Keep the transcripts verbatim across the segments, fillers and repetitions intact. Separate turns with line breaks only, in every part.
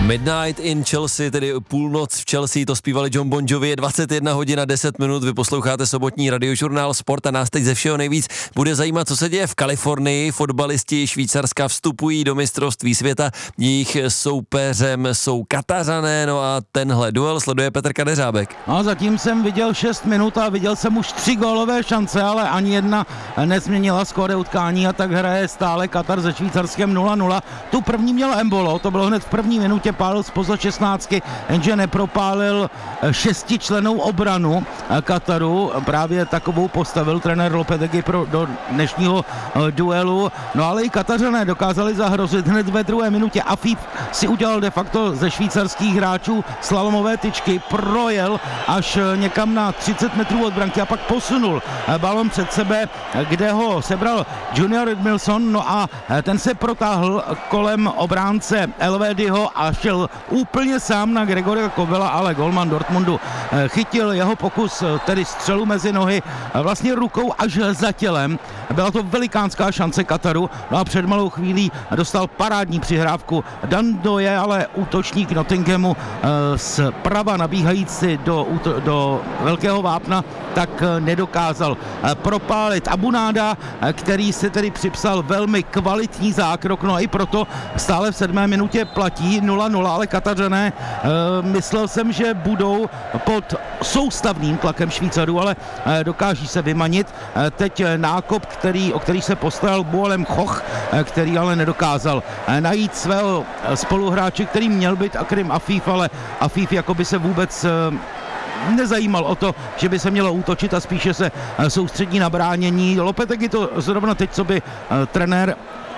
Midnight in Chelsea, tedy půlnoc v Chelsea, to zpívali Jon Bon Jovi, je dvacet jedna hodin a deset minut, vy posloucháte sobotní radiožurnál Sport a nás teď ze všeho nejvíc bude zajímat, co se děje v Kalifornii. Fotbalisti Švýcarska vstupují do mistrovství světa, jejich soupeřem jsou Katařané, no a tenhle duel sleduje Petr Kadeřábek.
No, zatím jsem viděl šest minut a viděl jsem už tři gólové šance, ale ani jedna nezměnila skóre utkání a tak hraje stále Katar se Švýcarskem nula nula. Tu první měl Embolo, to bylo hned v první minutě, pálil zpoza šestnáctky, jenže nepropálil šestičlennou obranu Kataru. Právě takovou postavil trenér Lopetegui pro do dnešního duelu. No ale i Katařané dokázali zahrozit hned ve druhé minutě. Afif si udělal de facto ze švýcarských hráčů slalomové tyčky, projel až někam na třicet metrů od branky a pak posunul balon před sebe, kde ho sebral Junior Edmilson, no a ten se protáhl kolem obránce Elvédyho a šel úplně sám na Gregoria Kobela, ale golman Dortmundu chytil jeho pokus, tedy střelu mezi nohy, vlastně rukou až za tělem. Byla to velikánská šance Kataru, no a před malou chvílí dostal parádní přihrávku Dan Doje, ale útočník Nottinghamu zprava nabíhající do, do velkého vápna, tak nedokázal propálit. Abunáda, který si tedy připsal velmi kvalitní zákrok, no a i proto stále v sedmé minutě platí nula nula, ale Katařané, myslel jsem, že budou pod soustavným tlakem Švýcarů, ale dokáží se vymanit. Teď nákop, který, o který se postaral Boalem Choch, který ale nedokázal najít svého spoluhráče, který měl být Akrim Afif, ale Afif jakoby se vůbec nezajímal o to, že by se mělo útočit a spíše se soustředí na bránění. Lopetegui to zrovna teď, co by trenér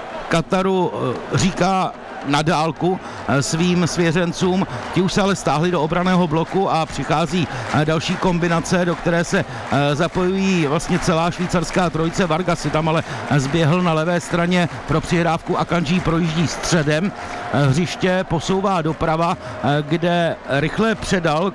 Kataru říká na dálku svým svěřencům. Ti už se ale stáhli do obranného bloku a přichází další kombinace, do které se zapojují vlastně celá švýcarská trojice. Vargas si tam ale zběhl na levé straně pro přihrávku, Akanji projíždí středem hřiště, posouvá doprava, kde rychle předal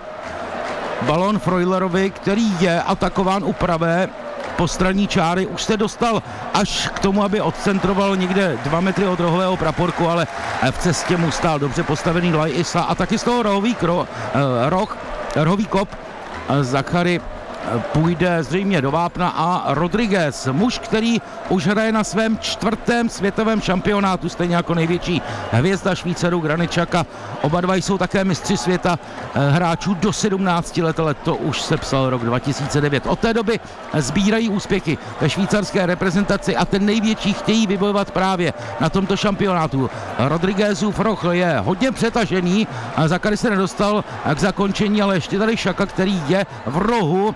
balon Freulerovi, který je atakován u pravé postranní čáry. Už se dostal až k tomu, aby odcentroval někde dva metry od rohového praporku, ale v cestě mu stál dobře postavený Laj Isa a taky z toho rohový kro, roh, rohový kop Zachary půjde zřejmě do vápna a Rodriguez, muž, který už hraje na svém čtvrtém světovém šampionátu, stejně jako největší hvězda Švýcarů Granit Xhaka. Oba dva jsou také mistři světa hráčů do sedmnácti let, ale to už se psal rok dva tisíce devět. Od té doby sbírají úspěchy ve švýcarské reprezentaci a ten největší chtějí vybojovat právě na tomto šampionátu. Rodriguezův roh je hodně přetažený, Zachary se nedostal k zakončení, ale ještě tady Xhaka, který je v rohu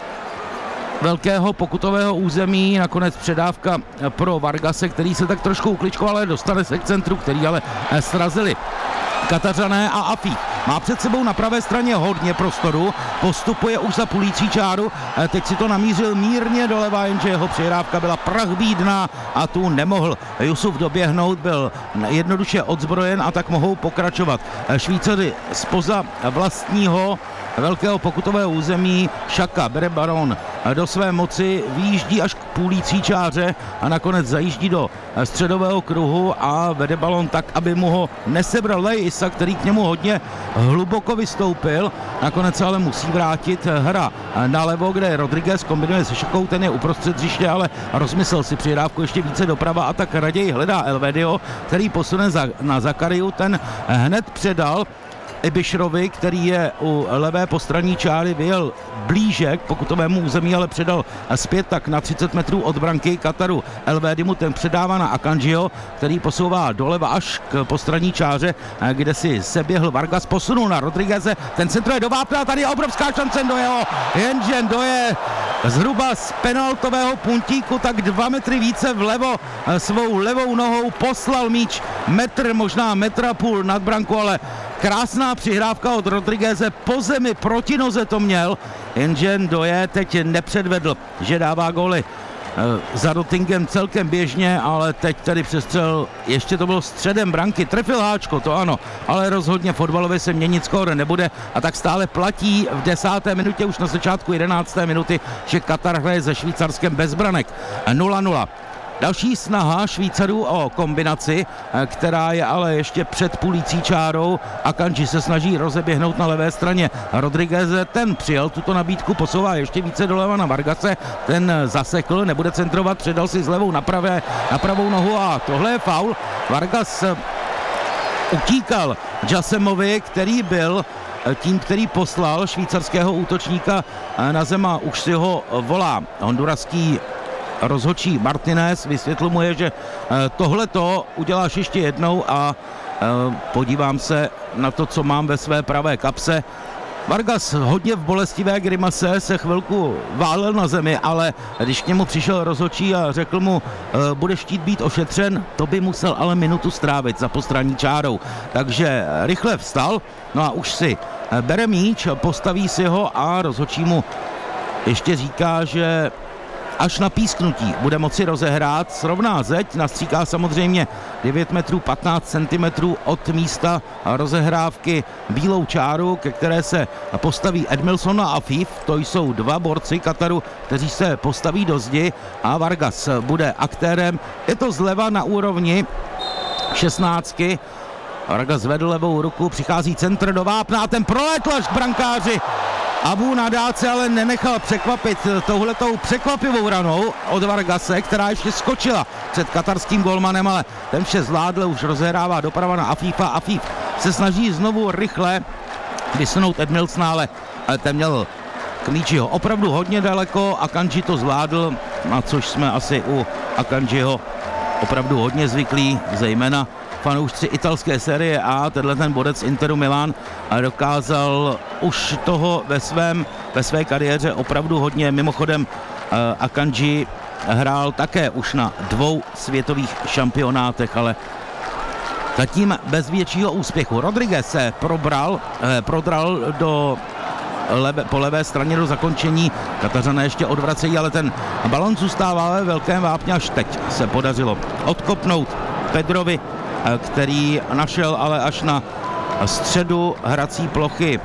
velkého pokutového území, nakonec předávka pro Vargase, který se tak trošku ukličkoval, ale dostane se k centru, který ale srazili Katařané a Afif. Má před sebou na pravé straně hodně prostoru, postupuje už za půlící čáru, teď si to namířil mírně doleva, jenže jeho přihrávka byla prachbídná a tu nemohl Jusuf doběhnout, byl jednoduše odzbrojen a tak mohou pokračovat Švýcaři spoza vlastního velkého pokutového území. Xhaka bere balón do své moci, vyjíždí až k půlící čáře a nakonec zajíždí do středového kruhu a vede balón tak, aby mu ho nesebral Lej Isa, který k němu hodně hluboko vystoupil. Nakonec ale musí vrátit hra nalevo, kde Rodriguez kombinuje se Xhakou, ten je uprostřed hřiště, ale rozmyslel si přihrávku ještě více doprava a tak raději hledá Elvédyho, který posune za, na Zakariu, ten hned předal Ibišrovi, který je u levé postranní čáry, vyjel blíže k pokutovému území, ale předal zpět tak na třicet metrů od branky Kataru. Elvédymu ten předává na Akanjiho, který posouvá doleva až k postranní čáře, kde si seběhl Vargas, posunul na Rodrigueze, ten centruje do vápna a tady je obrovská šance do jeho, jenže Ndoye zhruba z penaltového puntíku tak dva metry více vlevo svou levou nohou poslal míč metr, možná metr a půl nad branku, ale krásná přihrávka od Rodrigueze po zemi, proti noze to měl, jenže Ndoye teď nepředvedl, že dává góly za Nottingham celkem běžně, ale teď tady přestřel, ještě to bylo středem branky, trefil háčko, to ano, ale rozhodně fotbalově se měnit skóre nebude a tak stále platí v desáté minutě, už na začátku jedenácté minuty, že Katar hraje se Švýcarskem bez branek. nula nula. Další snaha Švýcarů o kombinaci, která je ale ještě před půlící čárou. Akanji se snaží rozeběhnout na levé straně Rodrigueze, ten přijel tuto nabídku, posouvá ještě více doleva na Vargase, ten zasekl, nebude centrovat, předal si s levou na, pravé, na pravou nohu a tohle je faul. Vargas utíkal Jasemovi, který byl tím, který poslal švýcarského útočníka na zem a už si ho volá honduraský rozhodčí Martinez. Vysvětluje, že tohleto uděláš ještě jednou a podívám se na to, co mám ve své pravé kapse. Vargas hodně v bolestivé grimase se chvilku válel na zemi, ale když k němu přišel rozhodčí a řekl mu, budeš chtít být ošetřen, to by musel ale minutu strávit za postranní čárou. Takže rychle vstal, no a už si bere míč, postaví si ho a rozhodčí mu ještě říká, že až na písknutí bude moci rozehrát, srovná zeď, nastříká samozřejmě devět metrů patnáct centimetrů od místa rozehrávky bílou čáru, ke které se postaví Edmilson a Afif, to jsou dva borci Kataru, kteří se postaví do zdi a Vargas bude aktérem. Je to zleva na úrovni šestnáctky. Vargas zvedl levou ruku, přichází centr do vápna a ten proletl až k brankáři. Abu Nadá se ale nenechal překvapit touhletou překvapivou ranou od Vargase, která ještě skočila před katarským golmanem, ale ten vše zvládl, už rozehrává doprava na Afifa. Afif se snaží znovu rychle vysunout Edmilsona, ale ten měl k míči ho opravdu hodně daleko. Akanji to zvládl, na což jsme asi u Akanjiho opravdu hodně zvyklí, zejména fanoušci italské série A, tenhle ten bodec Interu Milan dokázal už toho ve, svém, ve své kariéře opravdu hodně. Mimochodem Akanji hrál také už na dvou světových šampionátech, ale zatím bez většího úspěchu. Rodriguez se probral, eh, prodral do leve, po levé straně do zakončení. Katařané ještě odvracejí, ale ten balon zůstává ve velkém vápně. Až teď se podařilo odkopnout Pedrovi, který našel ale až na středu hrací plochy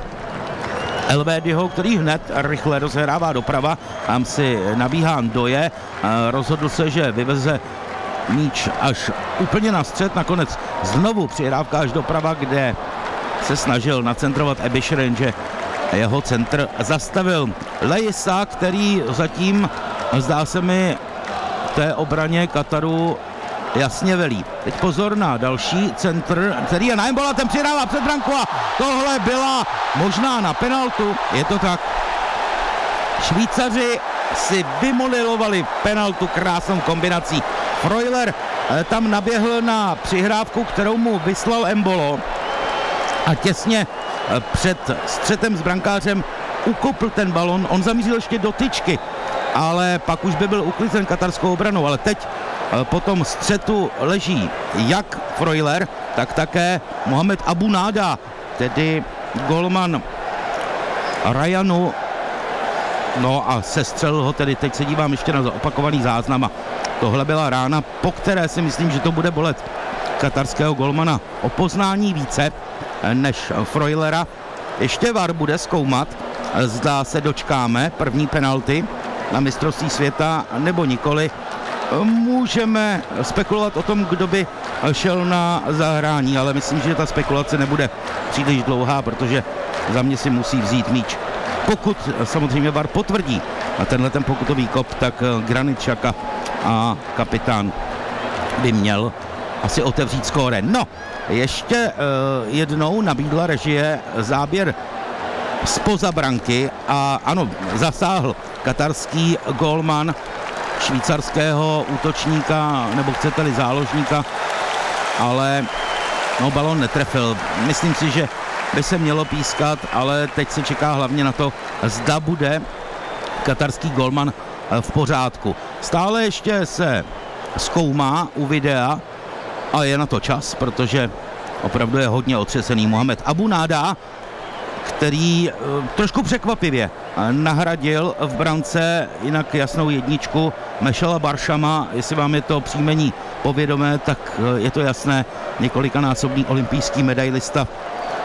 Elvédyho, který hned rychle rozehrává doprava. Tam si nabíhá Ndoye, rozhodl se, že vyveze míč až úplně na střed, nakonec znovu přihrávka až doprava, kde se snažil nacentrovat Ebisher, že jeho centr zastavil Leisa, který zatím, zdá se mi, té obraně Kataru jasně velí. Teď pozor na další centr, který je na Embola, ten přidává před branku a tohle byla možná na penaltu. Je to tak. Švýcaři si vymodelovali penaltu krásnou kombinací. Freuler tam naběhl na přihrávku, kterou mu vyslal Embolo a těsně před střetem s brankářem ukopl ten balon. On zamířil ještě do tyčky, ale pak už by byl uklizen katarskou obranou, ale teď po tom střetu leží jak Freuler, tak také Mohamed Abu Nada, tedy golman Ryanu. No a sestřelil ho tedy, teď se dívám ještě na opakovaný záznam a tohle byla rána, po které si myslím, že to bude bolet katarského golmana o poznání více než Freulera. Ještě V A R bude zkoumat, zda se dočkáme první penalty na mistrovství světa nebo nikoli. Můžeme spekulovat o tom, kdo by šel na zahrání, ale myslím, že ta spekulace nebude příliš dlouhá, protože za mě si musí vzít míč. Pokud samozřejmě V A R potvrdí tenhle ten pokutový kop, tak Granit Xhaka a kapitán by měl asi otevřít skóre. No, ještě uh, jednou nabídla režie záběr zpoza branky a ano, zasáhl katarský golman švýcarského útočníka, nebo chcete-li záložníka, ale no, balon netrefil. Myslím si, že by se mělo pískat, ale teď se čeká hlavně na to, zda bude katarský golman v pořádku. Stále ještě se zkoumá u videa a je na to čas, protože opravdu je hodně otřesený Mohamed Abu Nada, který trošku překvapivě nahradil v brance jinak jasnou jedničku Mešala Baršama. Jestli vám je to příjmení povědomé, tak je to jasné, několikanásobný olympijský medailista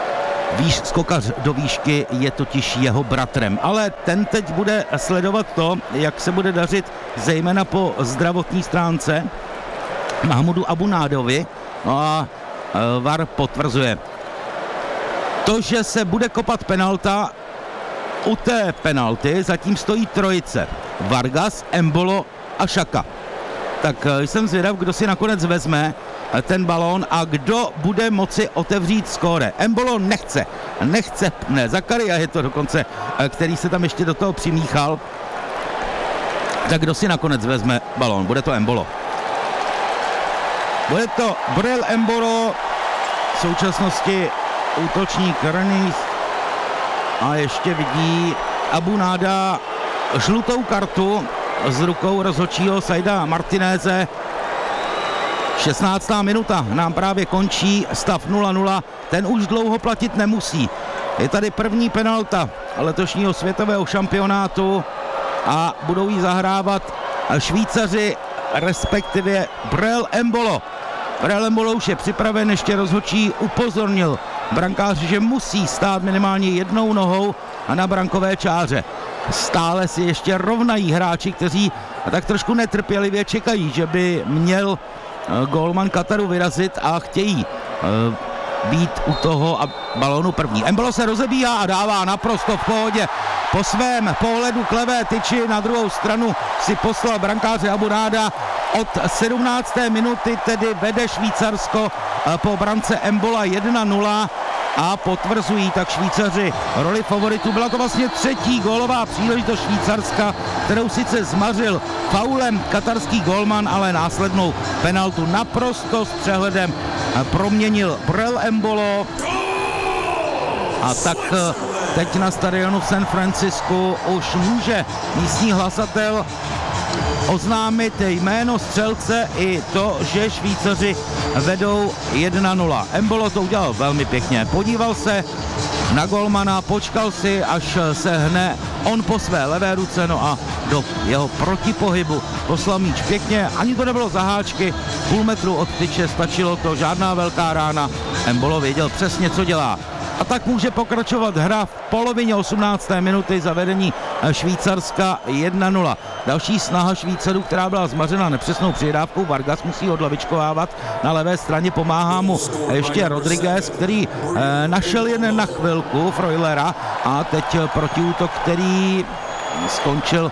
Výš, skokař do výšky je totiž jeho bratrem, ale ten teď bude sledovat to, jak se bude dařit zejména po zdravotní stránce Mahmudu Abunádovi. No a e, V A R potvrzuje to, že se bude kopat penalta. U té penalty zatím stojí trojice: Vargas, Embolo a Xhaka. Tak e, jsem zvědav, kdo si nakonec vezme ten balón a kdo bude moci otevřít skóre. Embolo nechce, nechce, ne, Zakaria je to dokonce, který se tam ještě do toho přimíchal. Tak kdo si nakonec vezme balón? Bude to Embolo. Bude to Brel Embolo, v současnosti útočník Rennes, a ještě vidí Abunáda žlutou kartu z rukou rozhodčího Saida Martinéze. šestnáctá minuta nám právě končí, stav nula nula, ten už dlouho platit nemusí. Je tady první penalta letošního světového šampionátu a budou ji zahrávat Švýcaři, respektive Brel Embolo. Brel Embolo už je připraven, ještě rozhodčí upozornil brankáři, že musí stát minimálně jednou nohou a na brankové čáře. Stále si ještě rovnají hráči, kteří tak trošku netrpělivě čekají, že by měl gólman Kataru vyrazit a chtějí uh, být u toho a balónu první. Embolo se rozebíhá a dává naprosto v pohodě po svém pohledu k levé tyči. Na druhou stranu si poslal brankáře Abunáda. Od sedmnácté minuty tedy vede Švýcarsko uh, po brance Embola jedna nula a potvrzují tak Švýcaři roli favoritů. Byla to vlastně třetí gólová příležitost Švýcarska, kterou sice zmařil faulem katarský gólman, ale následnou penaltu naprosto s přehledem proměnil Brel Embolo. A tak teď na stadionu v San Francisku už může místní hlasatel oznámit jméno střelce i to, že Švýcaři vedou jedna nula. Embolo to udělal velmi pěkně. Podíval se na golmana, počkal si, až se hne on po své levé ruce, no a do jeho protipohybu poslal míč pěkně. Ani to nebylo za háčky, půl metru od tyče, stačilo to, žádná velká rána. Embolo věděl přesně, co dělá. A tak může pokračovat hra v polovině osmnácté minuty za vedení Švýcarska jedna nula. Další snaha Švýcarů, která byla zmařena nepřesnou přihrávkou. Vargas musí odlavičkovávat na levé straně, pomáhá mu ještě Rodriguez, který eh, našel jen na chvilku Freulera a teď protiútok, který skončil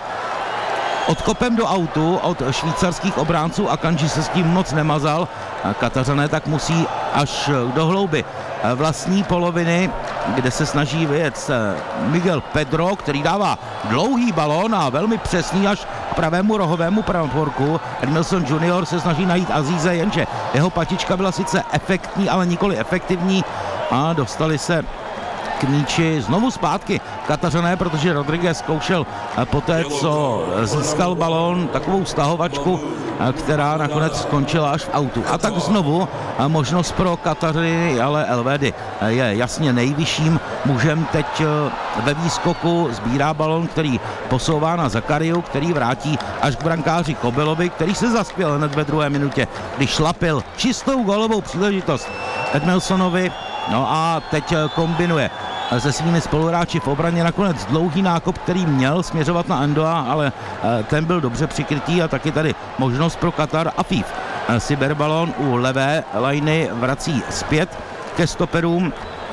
odkopem do autu od švýcarských obránců a Kanji se s tím moc nemazal. Katařané tak musí až do hlouby vlastní poloviny, kde se snaží vyjet Miguel Pedro, který dává dlouhý balón a velmi přesný až k pravému rohovému pravorku. Edmilson junior se snaží najít Azíze, jenže jeho patička byla sice efektní, ale nikoli efektivní a dostali se k míči znovu zpátky Katařané, protože Rodriguez zkoušel poté, co získal balón, takovou stahovačku, která nakonec skončila až v autu. A tak znovu možnost pro Katařiny, ale Elvedi je jasně nejvyšším mužem teď ve výskoku, sbírá balón, který posouvá na Zakariu, který vrátí až k brankáři Kobelovi, který se zaskvěl hned ve druhé minutě, když šlapil čistou gólovou příležitost Edmilsonovi. No a teď kombinuje se svými spoluhráči v obraně, nakonec dlouhý nákop, který měl směřovat na Endoa, ale ten byl dobře přikrytý a taky tady možnost pro Katar. Afif si bere balón u levé lajny, vrací zpět ke stoperům.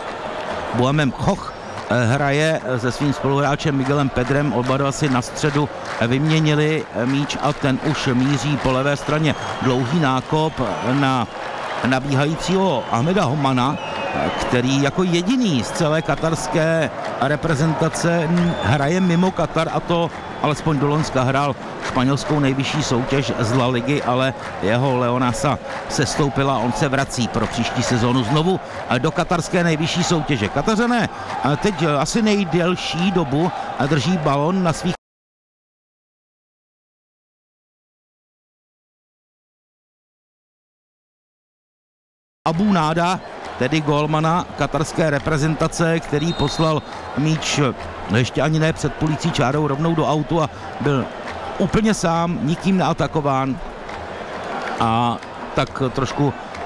Bohemem Koch hraje se svým spoluhráčem Miguelem Pedrem, oba dva si na středu vyměnili míč a ten už míří po levé straně. Dlouhý nákop na nabíhajícího Ahmeda Homana, který jako jediný z celé katarské reprezentace hraje mimo Katar, a to alespoň do loňska hrál španělskou nejvyšší soutěž z La Ligy, ale jeho Leonasa se stoupila, on se vrací pro příští sezónu znovu do katarské nejvyšší soutěže. Katařané teď asi nejdelší dobu drží balon na svých Abunáda, tedy gólmana katarské reprezentace, který poslal míč ještě ani ne před půlící čárou rovnou do autu a byl úplně sám, nikým neatakován. A tak trošku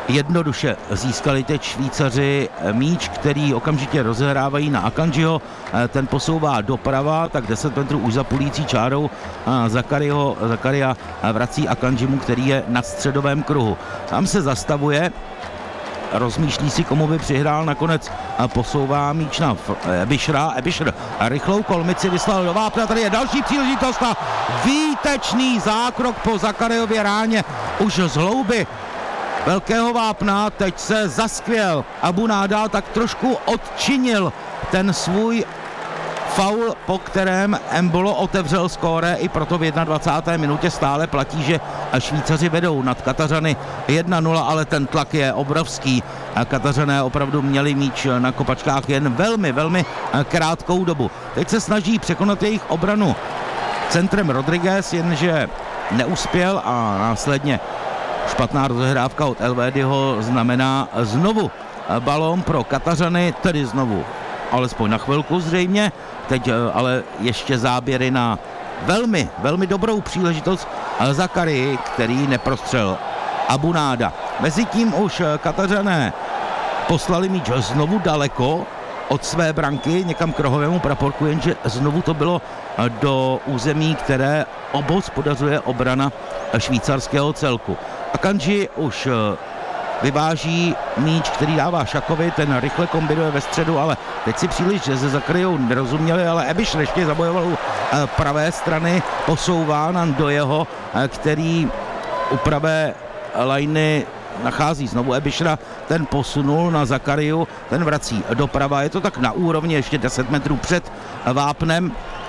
jednoduše získali teď Švýcaři míč, který okamžitě rozehrávají na Akanjiho, ten posouvá doprava, tak deset metrů už za půlící čárou Zakariho, Zakaria vrací Akanjimu, který je na středovém kruhu. Tam se zastavuje, rozmýšlí si, komu by přihrál, nakonec posouvá míč na Ebišra, Ebišr rychlou kolmici vyslal do vápna, tady je další příležitost a výtečný zákrok po Zakariově ráně už z hlouby velkého vápna, teď se zaskvěl Abu Nada, tak trošku odčinil ten svůj faul, po kterém Embolo otevřel skóre, i proto v dvacáté první minutě stále platí, že Švýcaři vedou nad Katařany jedna nula, ale ten tlak je obrovský. Katařané opravdu měli míč na kopačkách jen velmi, velmi krátkou dobu. Teď se snaží překonat jejich obranu centrem Rodriguez, jenže neuspěl a následně špatná rozehrávka od Elvédyho znamená znovu balón pro Katařany, tedy znovu alespoň na chvilku zřejmě, teď ale ještě záběry na velmi, velmi dobrou příležitost Zakarii, který neprostřel Abu Nada. Mezitím už Katařané poslali míč znovu daleko od své branky, někam k rohovému praporku, jenže znovu to bylo do území, které obhospodařuje obrana švýcarského celku. Akanji už vyváží míč, který dává Šakovi, ten rychle kombinuje ve středu, ale teď si příliš se Zakariou nerozuměli, ale Ebiš ještě zabojoval u pravé strany, posouvá do jeho, který u pravé lajny nachází znovu Ebišra, ten posunul na Zakariu, ten vrací doprava, je to tak na úrovni ještě deset metrů před vápnem,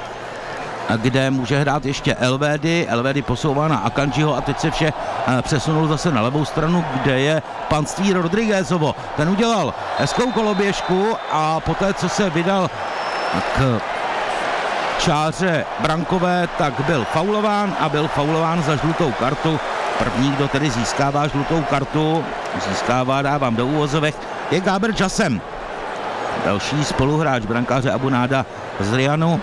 kde může hrát ještě Elvédy. Elvédy posouvá na Akanjiho a teď se vše přesunul zase na levou stranu, kde je panství Rodriguezovo. Ten udělal hezkou koloběžku a poté, co se vydal k čáře brankové, tak byl faulován a byl faulován za žlutou kartu. První, kdo tedy získává žlutou kartu, získává, dávám do úvozovek, je Gáber Jasem. Další spoluhráč brankáře Abu Nada z Rianu.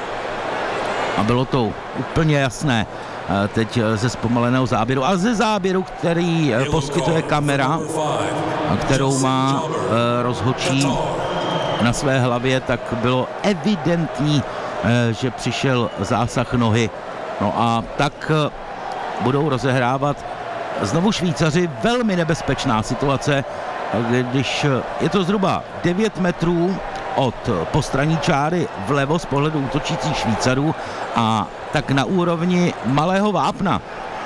A bylo to úplně jasné teď ze zpomaleného záběru a ze záběru, který poskytuje kamera, kterou má rozhodčí na své hlavě, tak bylo evidentní, že přišel zásah nohy. No a tak budou rozehrávat znovu Švýcaři, velmi nebezpečná situace, když je to zhruba devět metrů od postraní čáry vlevo z pohledu útočících Švýcarů a tak na úrovni malého vápna.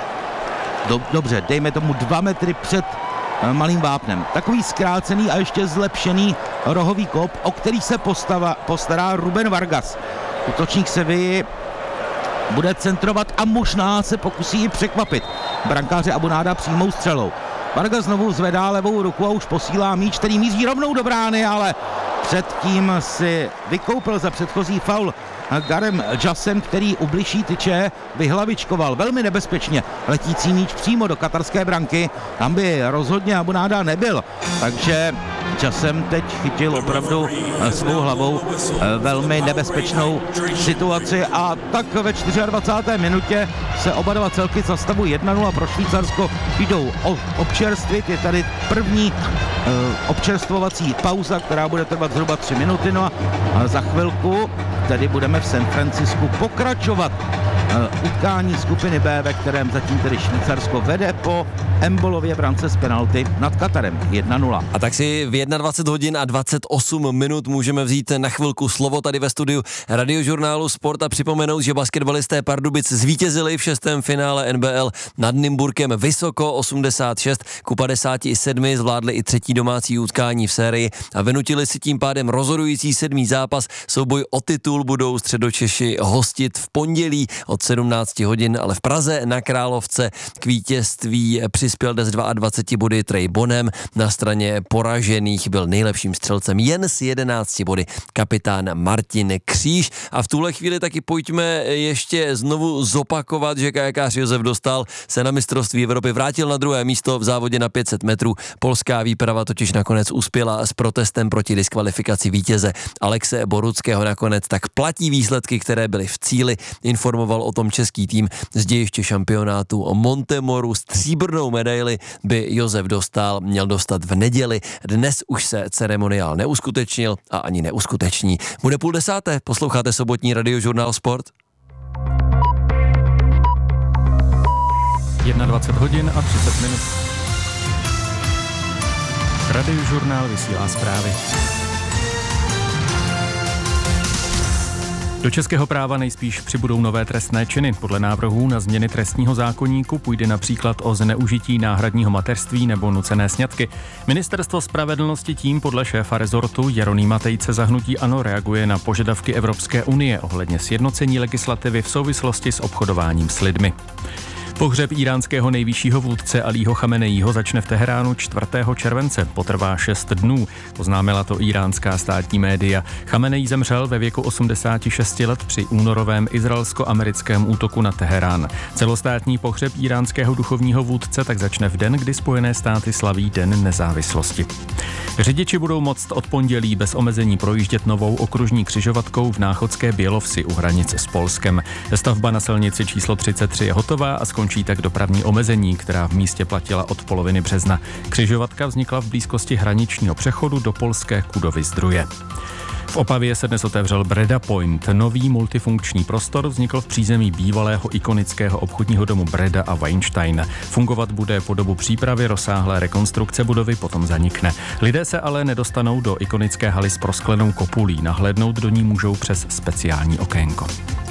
Dobře, dejme tomu dva metry před malým vápnem. Takový zkrácený a ještě zlepšený rohový kop, o který se postava, postará Ruben Vargas. Útočník Sevilly bude centrovat a možná se pokusí i překvapit brankáře Abu Nada přímou střelou. Vargas znovu zvedá levou ruku a už posílá míč, který míří rovnou do brány, ale předtím si vykoupil za předchozí faul Garem Jasem, který u bližší tyče vyhlavičkoval velmi nebezpečně letící míč přímo do katarské branky. Tam by rozhodně Abu Nada nebyl, takže Jasem teď chytil opravdu svou hlavou velmi nebezpečnou situaci a tak ve dvacáté čtvrté minutě se oba dva celky za stavu jedna nula pro Švýcarsko jdou občerstvit. Je tady první občerstvovací pauza, která bude trvat zhruba tři minuty, no a za chvilku tedy budeme v San Francisku pokračovat utkání skupiny B, ve kterém zatím tedy Švýcarsko vede po Embolově brance z penalty nad Katarem jedna nula.
A tak si v dvacet jedna hodin a dvacet osm minut můžeme vzít na chvilku slovo tady ve studiu Radiožurnálu Sport a připomenout, že basketbalisté Pardubic zvítězili v šestém finále N B L nad Nymburkem vysoko osmdesát šest ku padesáti sedmi, zvládli i třetí domácí utkání v sérii a vynutili si tím pádem rozhodující sedmý zápas. Souboj o titul budou Středočeši hostit v pondělí od sedmnáct hodin, ale v Praze na Královce k vítězství přispěl dnes dvacet dva body Trey Bonem. Na straně poražených byl nejlepším střelcem jen s jedenácti body kapitán Martin Kříž. A v tuhle chvíli taky pojďme ještě znovu zopakovat, že kajakář Josef Dostál se na mistrovství Evropy vrátil na druhé místo v závodě na pět set metrů. Polská výprava totiž nakonec uspěla s protestem proti diskvalifikaci vítěze Alexe Boruckého. Nakonec tak platí výsledky, které byly v cíli, informoval o tom český tým z dějiště šampionátu o Montemoru. Stříbrnou medaili by Josef Dostál měl dostat v neděli. Dnes už se ceremoniál neuskutečnil a ani neuskuteční. Bude půl desáté, posloucháte sobotní Radiožurnál Sport?
dvacet jedna hodin a třicet minut. Radiožurnál vysílá zprávy. Do českého práva nejspíš přibudou nové trestné činy. Podle návrhů na změny trestního zákoníku půjde například o zneužití náhradního mateřství nebo nucené sňatky. Ministerstvo spravedlnosti tím podle šéfa rezortu Jeronýma Tejce za hnutí ANO reaguje na požadavky Evropské unie ohledně sjednocení legislativy v souvislosti s obchodováním s lidmi. Pohřeb íránského nejvyššího vůdce Alího Chameneího začne v Teheránu čtvrtého července. Potrvá šest dnů, oznámila to iránská státní média. Chameneí zemřel ve věku osmdesáti šesti let při únorovém izraelsko-americkém útoku na Teherán. Celostátní pohřeb íránského duchovního vůdce tak začne v den, kdy Spojené státy slaví Den nezávislosti. Řidiči budou moct od pondělí bez omezení projíždět novou okružní křižovatkou v Náchodské Bělovsi u hranic s Polskem. Stavba na silnici číslo třicet tři je hotová a skončí tak dopravní omezení, která v místě platila od poloviny března. Křižovatka vznikla v blízkosti hraničního přechodu do polské Kudowy-Zdroje. V Opavě se dnes otevřel Breda Point. Nový multifunkční prostor vznikl v přízemí bývalého ikonického obchodního domu Breda a Weinstein. Fungovat bude po dobu přípravy rozsáhlé rekonstrukce budovy, potom zanikne. Lidé se ale nedostanou do ikonické haly s prosklenou kopulí. Nahlédnout do ní můžou přes speciální okénko.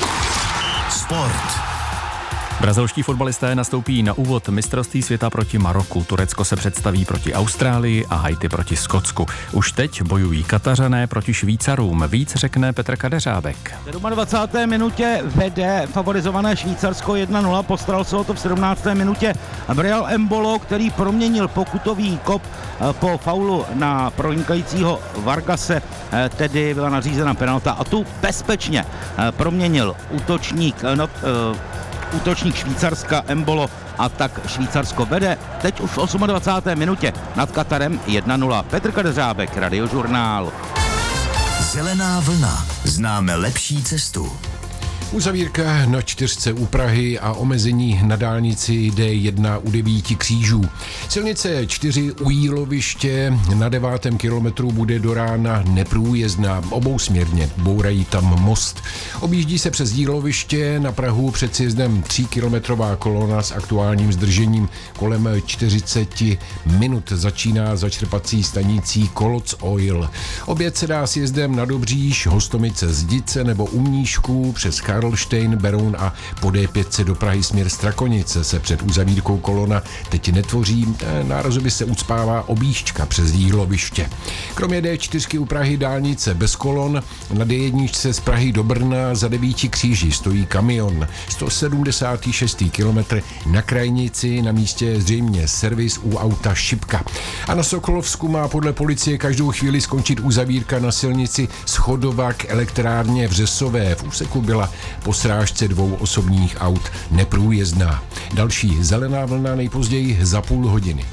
Sport.
Brazilští fotbalisté nastoupí na úvod mistrovství světa proti Maroku. Turecko se představí proti Austrálii a Haiti proti Skotsku. Už teď bojují Katařané proti Švýcarům. Víc řekne Petr Kadeřábek.
V dvacáté sedmé minutě vede favorizované Švýcarsko jedna nula. Postaral se o to v sedmnácté minutě Brial Embolo, který proměnil pokutový kop po faulu na pronikajícího Vargase, tedy byla nařízena penalta a tu bezpečně proměnil útočník no, útočník Švýcarska Embolo a tak Švýcarsko vede teď už v dvacáté osmé minutě nad Katarem jedna nula. Petr Kadeřábek, Radiožurnál.
Zelená vlna. Známe lepší cestu.
Uzavírka na čtyřce u Prahy a omezení na dálnici D jedna u devíti křížů. Silnice čtyři u Jíloviště na devátém kilometru bude do rána neprůjezdná. Obousměrně bourají tam most. Objíždí se přes Jíloviště na Prahu před sjezdem tříkilometrová kolona s aktuálním zdržením kolem čtyřicet minut. Začíná začerpací stanicí Koloc Oil. Oběd se dá sjezdem na Dobříš, Hostomice Zdice nebo u Mníšku přes Karlštejn, Beroun a po D pět do Prahy směr Strakonice se před uzavírkou kolona teď netvoří. Nárazově se ucpává objížďka přes Jíloviště. Kromě D čtyři u Prahy dálnice bez kolon, na D jedna z Prahy do Brna za devíti kříži stojí kamion. sto sedmdesát šest kilometr na krajnici, na místě zřejmě servis u auta Šipka. A na Sokolovsku má podle policie každou chvíli skončit uzavírka na silnici Schodova k elektrárně v Řesové. V úseku byla po srážce dvou osobních aut neprůjezdná. Další zelená vlna nejpozději za půl hodiny.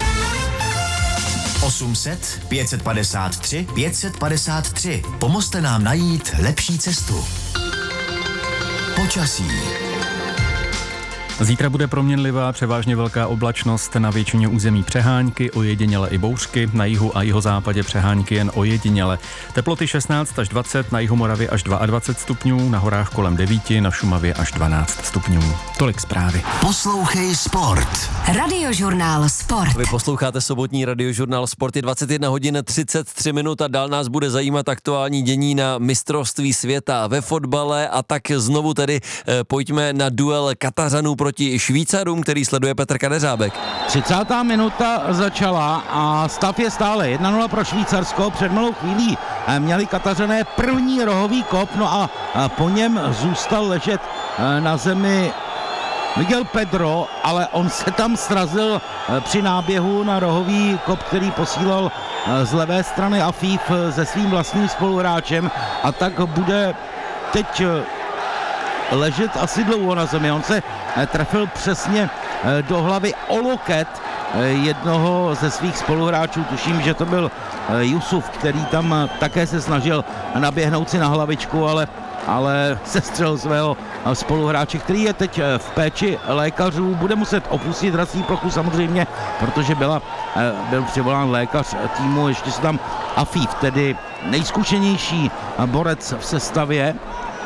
osm set, pět set padesát tři, pět set padesát tři. Pomozte nám najít lepší cestu. Počasí.
Zítra bude proměnlivá, převážně velká oblačnost, na většině území přehánky, ojediněle i bouřky, na jihu a jihozápadě přehánky jen ojediněle. Teploty šestnáct až dvacet, na jihu Moravy až dvacet dva stupňů, na horách kolem devět, na Šumavě až dvanáct stupňů. Tolik zprávy.
Poslouchej Sport.
Radiožurnál Sport.
Vy posloucháte sobotní Radiožurnál Sport, je dvacet jedna hodin třicet tři minut a dál nás bude zajímat aktuální dění na mistrovství světa ve fotbale a tak znovu tedy eh, pojďme na duel Katařanů proti Švýcarům, který sleduje Petr Kadeřábek.
třicátá minuta začala a stav je stále jedna nula pro Švýcarsko. Před malou chvílí měli Katařané první rohový kop, no a po něm zůstal ležet na zemi Miguel Pedro, ale on se tam srazil při náběhu na rohový kop, který posílal z levé strany Afif se svým vlastním spoluhráčem a tak bude teď ležet asi dlouho na zemi. On se trefil přesně do hlavy o loket jednoho ze svých spoluhráčů. Tuším, že to byl Jusuf, který tam také se snažil naběhnout si na hlavičku, ale ale sestřel svého spoluhráče, který je teď v péči lékařů, bude muset opustit hrací plochu samozřejmě, protože byla, byl přivolán lékař týmu, ještě se tam Afif, tedy nejzkušenější borec v sestavě,